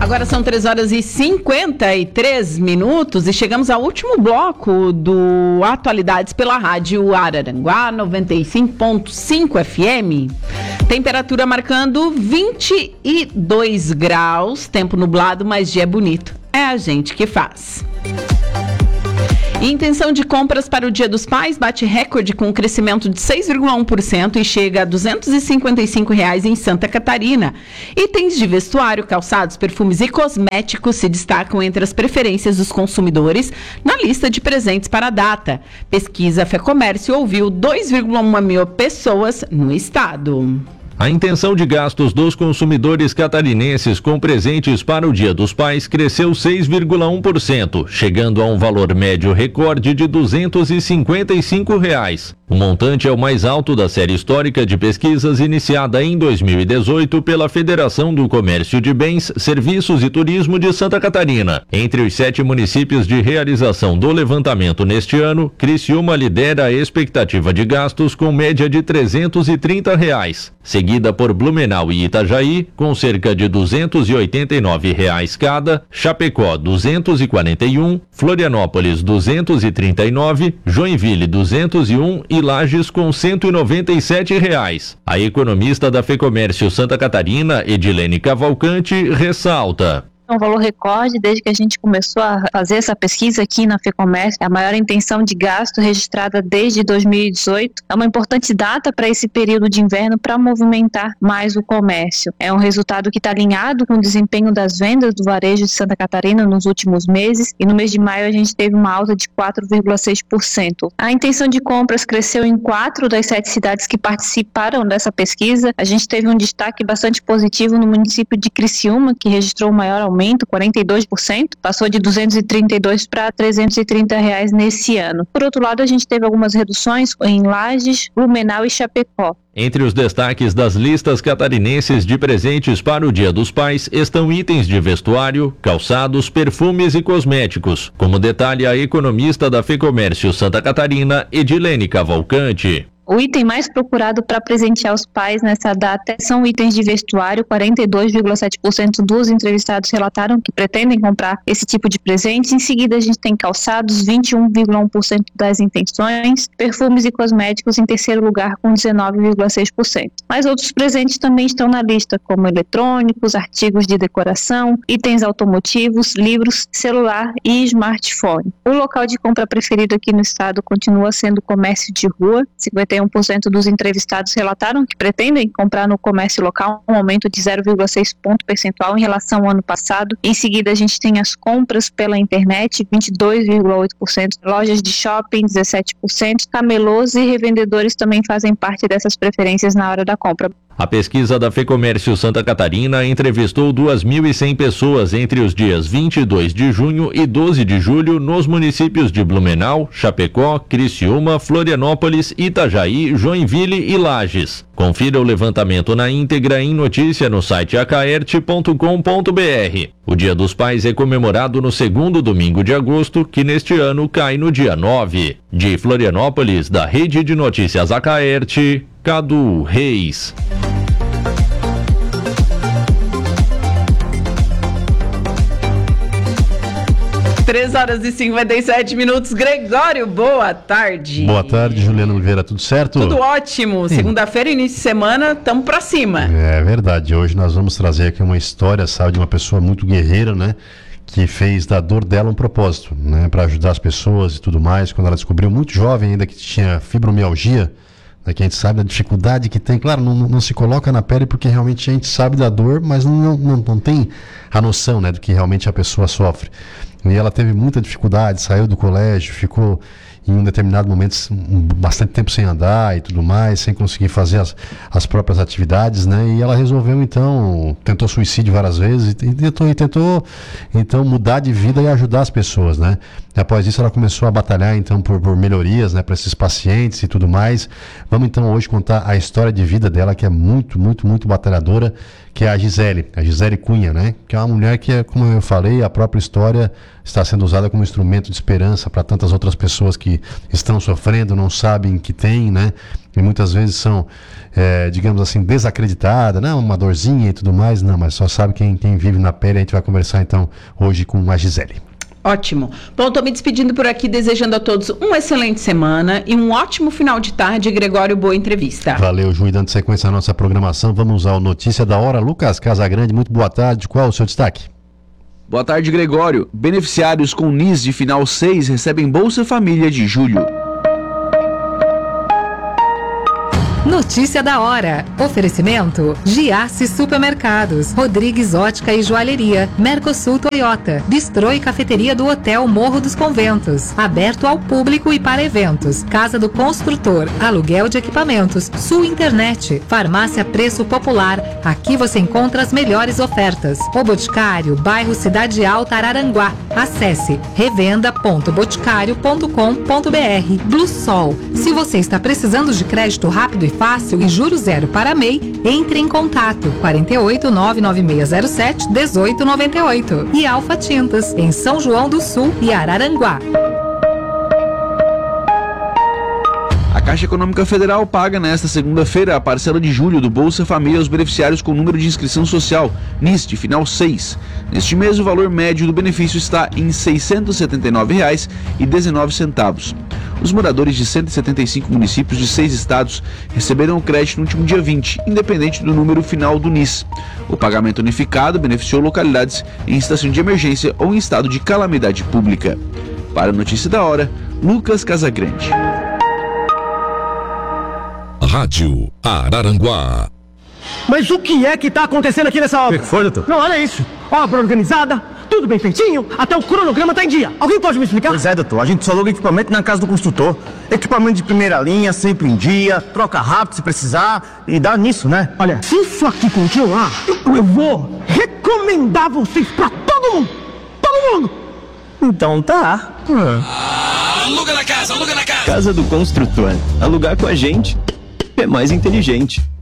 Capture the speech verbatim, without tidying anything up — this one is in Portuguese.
Agora são três horas e cinquenta e três minutos e chegamos ao último bloco do Atualidades pela Rádio Araranguá noventa e cinco ponto cinco F M. Temperatura marcando vinte e dois graus, tempo nublado, mas dia bonito. É a gente que faz. E intenção de compras para o Dia dos Pais bate recorde com um crescimento de seis vírgula um por cento e chega a duzentos e cinquenta e cinco reais em Santa Catarina. Itens de vestuário, calçados, perfumes e cosméticos se destacam entre as preferências dos consumidores na lista de presentes para a data. Pesquisa Fecomércio ouviu dois vírgula um mil pessoas no estado. A intenção de gastos dos consumidores catarinenses com presentes para o Dia dos Pais cresceu seis vírgula um por cento, chegando a um valor médio recorde de duzentos e cinquenta e cinco reais. O montante é o mais alto da série histórica de pesquisas iniciada em dois mil e dezoito pela Federação do Comércio de Bens, Serviços e Turismo de Santa Catarina. Entre os sete municípios de realização do levantamento neste ano, Criciúma lidera a expectativa de gastos com média de trezentos e trinta reais. Seguida por Blumenau e Itajaí, com cerca de duzentos e oitenta e nove reais cada, Chapecó duzentos e quarenta e um, Florianópolis duzentos e trinta e nove, Joinville duzentos e um e Lages com cento e noventa e sete reais. A economista da Fecomércio Santa Catarina, Edilene Cavalcante, ressalta: É um valor recorde desde que a gente começou a fazer essa pesquisa aqui na Fecomércio. É a maior intenção de gasto registrada desde dois mil e dezoito. É uma importante data para esse período de inverno para movimentar mais o comércio. É um resultado que está alinhado com o desempenho das vendas do varejo de Santa Catarina nos últimos meses, e no mês de maio a gente teve uma alta de quatro vírgula seis por cento. A intenção de compras cresceu em quatro das sete cidades que participaram dessa pesquisa. A gente teve um destaque bastante positivo no município de Criciúma, que registrou o maior aumento, aumento, quarenta e dois por cento, passou de duzentos e trinta e dois para trezentos e trinta reais nesse ano. Por outro lado, a gente teve algumas reduções em Lages, Blumenau e Chapecó. Entre os destaques das listas catarinenses de presentes para o Dia dos Pais estão itens de vestuário, calçados, perfumes e cosméticos, como detalha a economista da Fecomércio Santa Catarina, Edilene Cavalcante. O item mais procurado para presentear os pais nessa data são itens de vestuário. Quarenta e dois vírgula sete por cento dos entrevistados relataram que pretendem comprar esse tipo de presente. Em seguida, a gente tem calçados, vinte e um vírgula um por cento das intenções, perfumes e cosméticos em terceiro lugar com dezenove vírgula seis por cento. Mas outros presentes também estão na lista, como eletrônicos, artigos de decoração, itens automotivos, livros, celular e smartphone. O local de compra preferido aqui no estado continua sendo o comércio de rua. cinquenta e um por cento dos entrevistados relataram que pretendem comprar no comércio local, um aumento de zero vírgula seis ponto percentual em relação ao ano passado. Em seguida, a gente tem as compras pela internet, vinte e dois vírgula oito por cento, lojas de shopping, dezessete por cento, camelôs e revendedores também fazem parte dessas preferências na hora da compra. A pesquisa da Fecomércio Santa Catarina entrevistou duas mil e cem pessoas entre os dias vinte e dois de junho e doze de julho nos municípios de Blumenau, Chapecó, Criciúma, Florianópolis, Itajaí, Joinville e Lages. Confira o levantamento na íntegra em notícia no site acaerte ponto com ponto br. O Dia dos Pais é comemorado no segundo domingo de agosto, que neste ano cai no dia nove. De Florianópolis, da Rede de Notícias Acaerte, Cadu Reis. três horas e cinquenta e sete minutos. Gregório, boa tarde. Boa tarde, Juliana Oliveira, tudo certo? Tudo ótimo. Sim. Segunda-feira, início de semana, estamos pra cima. É verdade. Hoje nós vamos trazer aqui uma história, sabe, de uma pessoa muito guerreira, né? Que fez da dor dela um propósito, né? Para ajudar as pessoas e tudo mais. Quando ela descobriu, muito jovem ainda, que tinha fibromialgia, né, que a gente sabe da dificuldade que tem. Claro, não, não se coloca na pele porque realmente a gente sabe da dor, mas não, não, não tem a noção, né, do que realmente a pessoa sofre. E ela teve muita dificuldade, saiu do colégio, ficou em um determinado momento bastante tempo sem andar e tudo mais, sem conseguir fazer as, as próprias atividades, né? E ela resolveu então, tentou suicídio várias vezes e tentou, e tentou então mudar de vida e ajudar as pessoas, né? E após isso ela começou a batalhar então por, por melhorias, né, para esses pacientes e tudo mais. Vamos então hoje contar a história de vida dela, que é muito, muito, muito batalhadora, que é a Gisele, a Gisele Cunha, né? Que é uma mulher que, como eu falei, a própria história está sendo usada como instrumento de esperança para tantas outras pessoas que estão sofrendo, não sabem que tem, né? E muitas vezes são, é, digamos assim, desacreditadas, não, uma dorzinha e tudo mais, não, mas só sabe quem, quem vive na pele. A gente vai conversar então hoje com a Gisele. Ótimo. Bom, estou me despedindo por aqui, desejando a todos uma excelente semana e um ótimo final de tarde. Gregório, boa entrevista. Valeu, Ju. E dando sequência à nossa programação, vamos ao Notícia da Hora. Lucas Casagrande, muito boa tarde. Qual é o seu destaque? Boa tarde, Gregório. Beneficiários com N I S de final seis recebem Bolsa Família de julho. Notícia da hora. Oferecimento: Giasse Supermercados, Rodrigues Ótica e Joalheria, Mercosul Toyota, Bistrô e Cafeteria do Hotel Morro dos Conventos, aberto ao público e para eventos. Casa do Construtor, aluguel de equipamentos, Sul Internet, Farmácia Preço Popular. Aqui você encontra as melhores ofertas. O Boticário, bairro Cidade Alta, Araranguá. Acesse revenda ponto boticário ponto com ponto br. Blue Sol. Se você está precisando de crédito rápido e fácil e juros zero para M E I, entre em contato quarenta e oito, nove nove seis zero sete, dezoito noventa e oito. E Alfa Tintas, em São João do Sul e Araranguá. A Caixa Econômica Federal paga nesta segunda-feira a parcela de julho do Bolsa Família aos beneficiários com número de inscrição social, N I S de final seis. Neste mês, o valor médio do benefício está em seiscentos e setenta e nove reais e dezenove centavos. Os moradores de cento e setenta e cinco municípios de seis estados receberam o crédito no último dia vinte, independente do número final do N I S. O pagamento unificado beneficiou localidades em situação de emergência ou em estado de calamidade pública. Para a Notícia da Hora, Lucas Casagrande. Rádio Araranguá. Mas o que é que está acontecendo aqui nessa obra? O que foi, doutor? Não, olha isso. Obra organizada, tudo bem feitinho, até o cronograma está em dia. Alguém pode me explicar? Pois é, doutor. A gente só aluga equipamento na casa do construtor. Equipamento de primeira linha, sempre em dia, troca rápido se precisar e dá nisso, né? Olha, se isso aqui continuar, eu, eu vou recomendar vocês para todo mundo. Todo mundo. Então tá. Ah, aluga na casa, aluga na casa. Casa do Construtor. Alugar com a gente é mais inteligente.